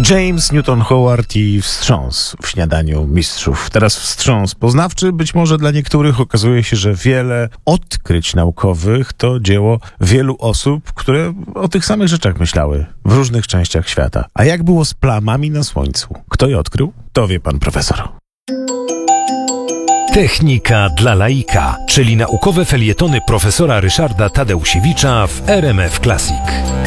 James Newton Howard i wstrząs w śniadaniu mistrzów. Teraz wstrząs poznawczy. Być może dla niektórych okazuje się, że wiele odkryć naukowych to dzieło wielu osób, które o tych samych rzeczach myślały w różnych częściach świata. A jak było z plamami na Słońcu? Kto je odkrył? To wie pan profesor. Technika dla laika, czyli naukowe felietony profesora Ryszarda Tadeusiewicza w RMF Classic.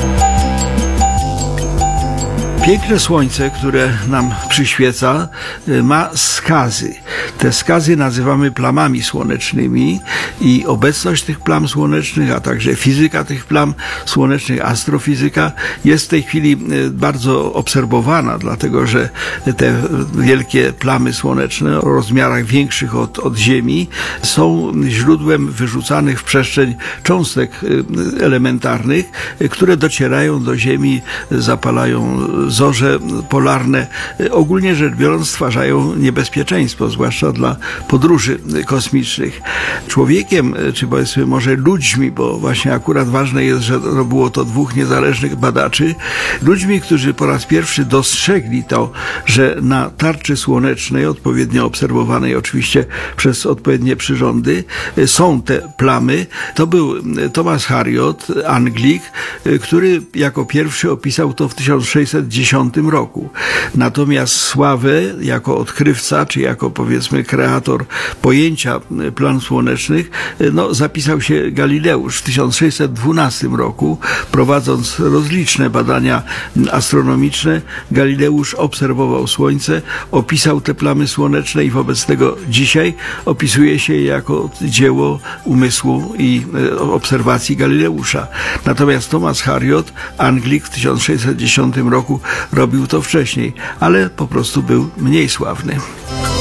Piękne słońce, które nam przyświeca, ma skazy. Te skazy nazywamy plamami słonecznymi i obecność tych plam słonecznych, a także fizyka tych plam słonecznych, astrofizyka jest w tej chwili bardzo obserwowana, dlatego że te wielkie plamy słoneczne o rozmiarach większych od Ziemi są źródłem wyrzucanych w przestrzeń cząstek elementarnych, które docierają do Ziemi, zapalają zorze polarne. Ogólnie rzecz biorąc stwarzają niebezpieczeństwo, zwłaszcza dla podróży kosmicznych. Człowiekiem, czy powiedzmy może ludźmi, bo właśnie akurat ważne jest, że było to dwóch niezależnych badaczy, ludźmi, którzy po raz pierwszy dostrzegli to, że na tarczy słonecznej, odpowiednio obserwowanej oczywiście przez odpowiednie przyrządy, są te plamy. To był Thomas Harriot, Anglik, który jako pierwszy opisał to w 1610 roku. Natomiast sławę jako odkrywca, czy jako powiedzmy kreator pojęcia plam słonecznych, zapisał się Galileusz w 1612 roku. Prowadząc rozliczne badania astronomiczne, Galileusz obserwował Słońce, opisał te plamy słoneczne i wobec tego dzisiaj opisuje się je jako dzieło umysłu i obserwacji Galileusza. Natomiast Thomas Harriot, Anglik, w 1610 roku robił to wcześniej, ale po prostu był mniej sławny.